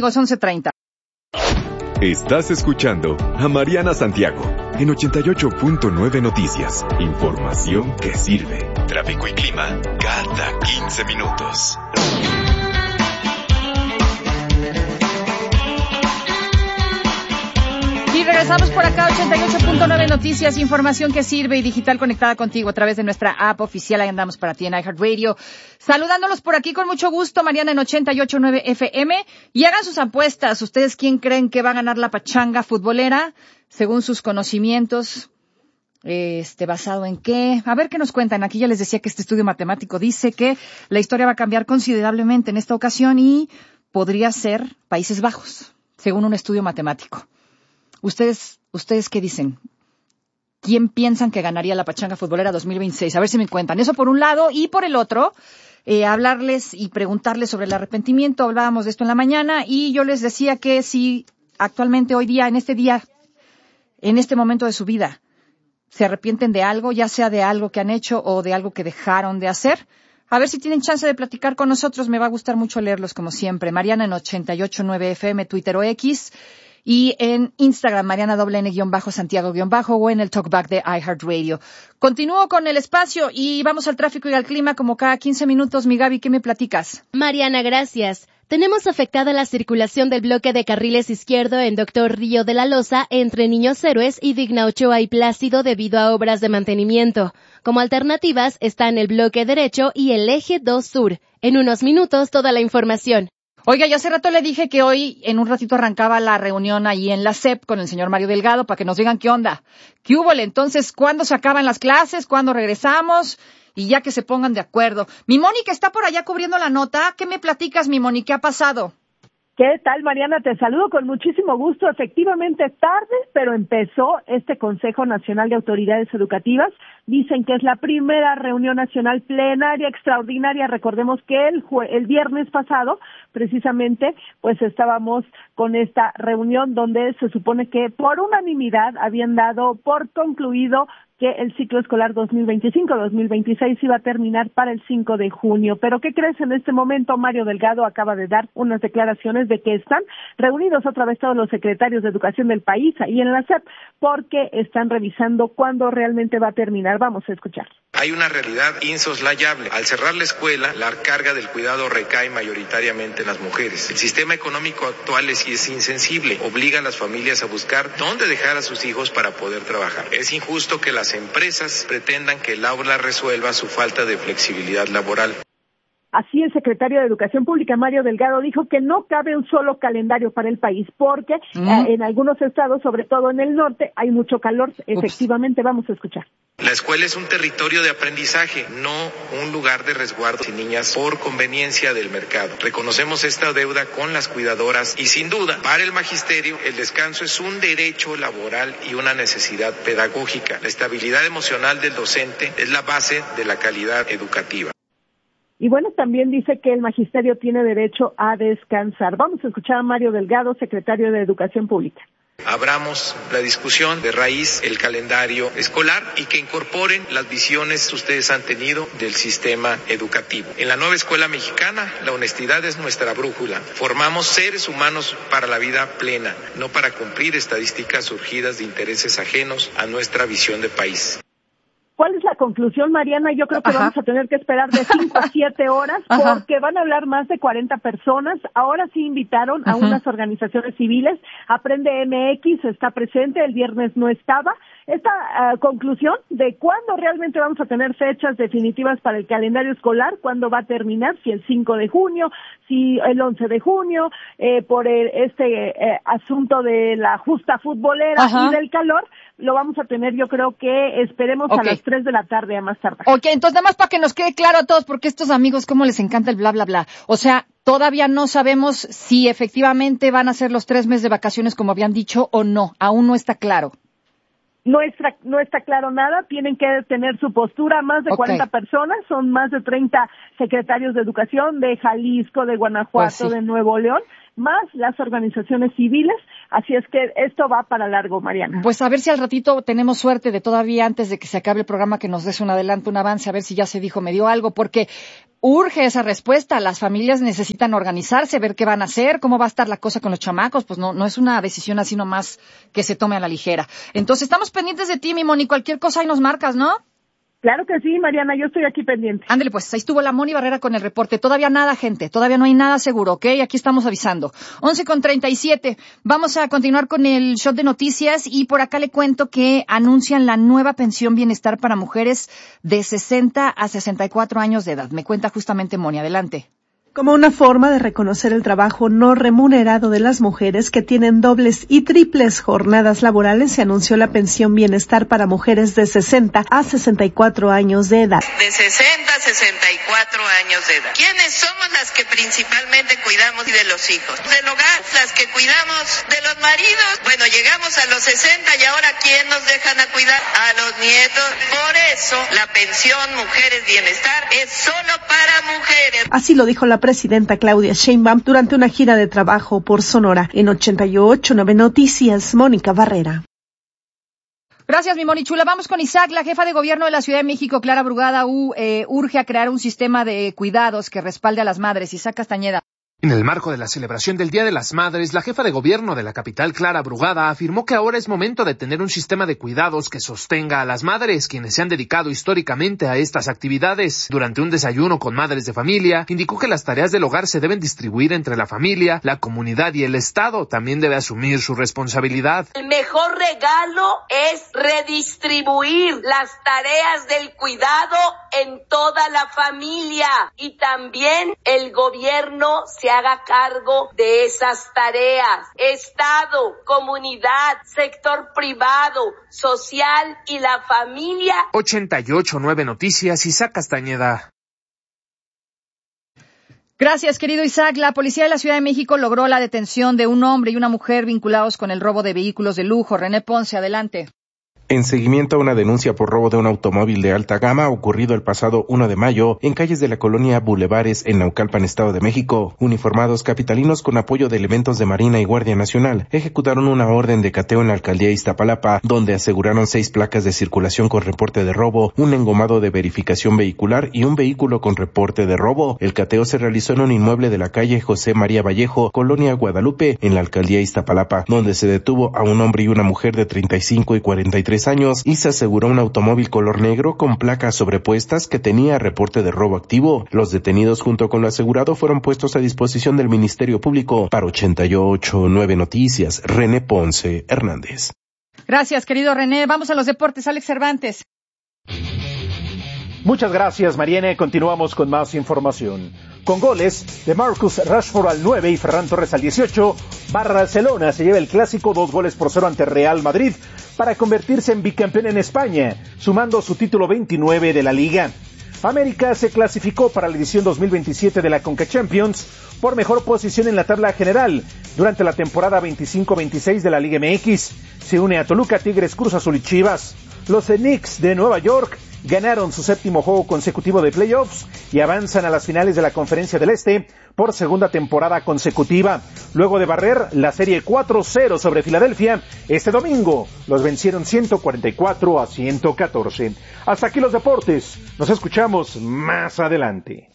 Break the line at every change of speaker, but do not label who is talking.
amigos, 11:30.
Estás escuchando a Mariana Santiago en 88.9 Noticias. Información que sirve. Tráfico y clima cada 15 minutos.
Y regresamos por acá, 88.9 Noticias, información que sirve y digital conectada contigo a través de nuestra app oficial. Ahí andamos para ti en iHeartRadio. Saludándolos por aquí con mucho gusto, Mariana en 88.9 FM. Y hagan sus apuestas. ¿Ustedes quién creen que va a ganar la pachanga futbolera? Según sus conocimientos, ¿basado en qué? A ver qué nos cuentan. Aquí ya les decía que este estudio matemático dice que la historia va a cambiar considerablemente en esta ocasión y podría ser Países Bajos, según un estudio matemático. ¿Ustedes qué dicen? ¿Quién piensan que ganaría la pachanga futbolera 2026? A ver si me cuentan. Eso por un lado. Y por el otro, hablarles y preguntarles sobre el arrepentimiento. Hablábamos de esto en la mañana y yo les decía que si actualmente, hoy día, en este momento de su vida, se arrepienten de algo, ya sea de algo que han hecho o de algo que dejaron de hacer. A ver si tienen chance de platicar con nosotros. Me va a gustar mucho leerlos como siempre. Mariana en 88.9 FM, Twitter o X. Y en Instagram, Mariana _Santiago_ o en el Talkback de iHeartRadio. Continúo con el espacio y vamos al tráfico y al clima como cada 15 minutos. Mi Gaby, ¿qué me platicas?
Mariana, gracias. Tenemos afectada la circulación del bloque de carriles izquierdo en Doctor Río de la Loza entre Niños Héroes y Digna Ochoa y Plácido debido a obras de mantenimiento. Como alternativas están el bloque derecho y el eje 2 sur. En unos minutos toda la información.
Oiga, ya hace rato le dije que hoy en un ratito arrancaba la reunión ahí en la SEP con el señor Mario Delgado para que nos digan qué onda. ¿Qué hubo? Entonces, ¿cuándo se acaban las clases? ¿Cuándo regresamos? Y ya que se pongan de acuerdo. Mi Mónica está por allá cubriendo la nota. ¿Qué me platicas, mi Mónica? ¿Qué ha pasado?
¿Qué tal, Mariana? Te saludo con muchísimo gusto. Efectivamente, tarde, pero empezó este Consejo Nacional de Autoridades Educativas. Dicen que es la primera reunión nacional plenaria extraordinaria. Recordemos que el viernes pasado, precisamente, pues estábamos con esta reunión donde se supone que por unanimidad habían dado por concluido que el ciclo escolar 2025-2026 iba a terminar para el 5 de junio. Pero ¿qué crees? En este momento Mario Delgado acaba de dar unas declaraciones de que están reunidos otra vez todos los secretarios de educación del país ahí en la SEP porque están revisando cuándo realmente va a terminar. Vamos a escuchar.
Hay una realidad insoslayable. Al cerrar la escuela, la carga del cuidado recae mayoritariamente en las mujeres. El sistema económico actual es insensible. Obliga a las familias a buscar dónde dejar a sus hijos para poder trabajar. Es injusto que las empresas pretendan que el aula resuelva su falta de flexibilidad laboral.
Así el secretario de Educación Pública, Mario Delgado, dijo que no cabe un solo calendario para el país porque en algunos estados, sobre todo en el norte, hay mucho calor. Efectivamente, vamos a escuchar.
La escuela es un territorio de aprendizaje, no un lugar de resguardo de niñas por conveniencia del mercado. Reconocemos esta deuda con las cuidadoras y sin duda, para el magisterio, el descanso es un derecho laboral y una necesidad pedagógica. La estabilidad emocional del docente es la base de la calidad educativa.
Y bueno, también dice que el magisterio tiene derecho a descansar. Vamos a escuchar a Mario Delgado, secretario de Educación Pública.
Abramos la discusión de raíz el calendario escolar y que incorporen las visiones que ustedes han tenido del sistema educativo. En la nueva escuela mexicana, la honestidad es nuestra brújula. Formamos seres humanos para la vida plena, no para cumplir estadísticas surgidas de intereses ajenos a nuestra visión de país.
¿Cuál es la conclusión, Mariana? Yo creo que vamos a tener que esperar de 5 a 7 horas porque van a hablar más de 40 personas. Ahora sí invitaron a unas organizaciones civiles. Aprende MX está presente, el viernes no estaba. Esta conclusión de cuándo realmente vamos a tener fechas definitivas para el calendario escolar, cuándo va a terminar, si el 5 de junio, si el 11 de junio, por este asunto de la justa futbolera y del calor, lo vamos a tener, yo creo que esperemos a las 3 de la tarde a más tardar.
Ok, entonces nada más para que nos quede claro a todos, porque estos amigos cómo les encanta el bla, bla, bla. O sea, todavía no sabemos si efectivamente van a ser los 3 meses de vacaciones como habían dicho o no, aún no está claro.
No está claro nada, tienen que tener su postura, más de 40 personas, son más de 30 secretarios de educación de Jalisco, de Guanajuato, de Nuevo León. más las organizaciones civiles, así es que esto va para largo, Mariana.
Pues a ver si al ratito tenemos suerte de todavía antes de que se acabe el programa que nos des un adelanto, un avance, a ver si ya se dijo, me dio algo, porque urge esa respuesta. Las familias necesitan organizarse, ver qué van a hacer, cómo va a estar la cosa con los chamacos. Pues no es una decisión así nomás que se tome a la ligera. Entonces estamos pendientes de ti, mi Moni, cualquier cosa ahí nos marcas, ¿no?
Claro que sí, Mariana, yo estoy aquí pendiente.
Ándale, pues, ahí estuvo la Moni Barrera con el reporte. Todavía nada, gente, todavía no hay nada seguro, ¿ok? Aquí estamos avisando. 11:37, vamos a continuar con el shot de noticias y por acá le cuento que anuncian la nueva pensión bienestar para mujeres de 60 a 64 años de edad. Me cuenta justamente Moni, adelante.
Como una forma de reconocer el trabajo no remunerado de las mujeres que tienen dobles y triples jornadas laborales, se anunció la pensión bienestar para mujeres de 60 a 64 años de edad.
De 60 a 64 años de edad. ¿Quiénes somos las que principalmente cuidamos de los hijos? Del hogar, las que cuidamos de los maridos. Bueno, llegamos a los 60 y ahora ¿quién nos dejan a cuidar? A los nietos. Por eso la pensión Mujeres Bienestar es solo para mujeres.
Así lo dijo la presidenta Claudia Sheinbaum durante una gira de trabajo por Sonora. En 88.9 Noticias, Mónica Barrera.
Gracias, mi Moni Chula. Vamos con Isaac. La jefa de gobierno de la Ciudad de México, Clara Brugada, urge a crear un sistema de cuidados que respalde a las madres. Isaac Castañeda.
En el marco de la celebración del Día de las Madres, la jefa de gobierno de la capital, Clara Brugada, afirmó que ahora es momento de tener un sistema de cuidados que sostenga a las madres, quienes se han dedicado históricamente a estas actividades. Durante un desayuno con madres de familia, indicó que las tareas del hogar se deben distribuir entre la familia, la comunidad y el Estado. También debe asumir su responsabilidad.
El mejor regalo es redistribuir las tareas del cuidado en toda la familia y también el gobierno se haga cargo de esas tareas. Estado, comunidad, sector privado, social y la familia.
88.9 Noticias, Isaac Castañeda.
Gracias, querido Isaac. La policía de la Ciudad de México logró la detención de un hombre y una mujer vinculados con el robo de vehículos de lujo. René Ponce, adelante.
En seguimiento a una denuncia por robo de un automóvil de alta gama ocurrido el pasado 1 de mayo en calles de la colonia Bulevares en Naucalpan, Estado de México, uniformados capitalinos con apoyo de elementos de Marina y Guardia Nacional ejecutaron una orden de cateo en la alcaldía Iztapalapa, donde aseguraron 6 placas de circulación con reporte de robo, un engomado de verificación vehicular y un vehículo con reporte de robo. El cateo se realizó en un inmueble de la calle José María Vallejo, colonia Guadalupe, en la alcaldía Iztapalapa, donde se detuvo a un hombre y una mujer de 35 y 43 años y se aseguró un automóvil color negro con placas sobrepuestas que tenía reporte de robo activo. Los detenidos junto con lo asegurado fueron puestos a disposición del Ministerio Público. Para 88.9 Noticias, René Ponce Hernández.
Gracias, querido René. Vamos a los deportes. Alex Cervantes.
Muchas gracias, Mariana. Continuamos con más información. Con goles de Marcus Rashford al 9 y Ferran Torres al 18, Barcelona se lleva el clásico 2-0 ante Real Madrid para convertirse en bicampeón en España, sumando su título 29 de la Liga. América se clasificó para la edición 2027 de la Conca Champions por mejor posición en la tabla general durante la temporada 25-26 de la Liga MX. Se une a Toluca, Tigres, Cruz Azul y Chivas. Los Knicks de Nueva York ganaron su 7º juego consecutivo de playoffs y avanzan a las finales de la Conferencia del Este por segunda temporada consecutiva. Luego de barrer la serie 4-0 sobre Filadelfia, este domingo los vencieron 144-114. Hasta aquí los deportes. Nos escuchamos más adelante.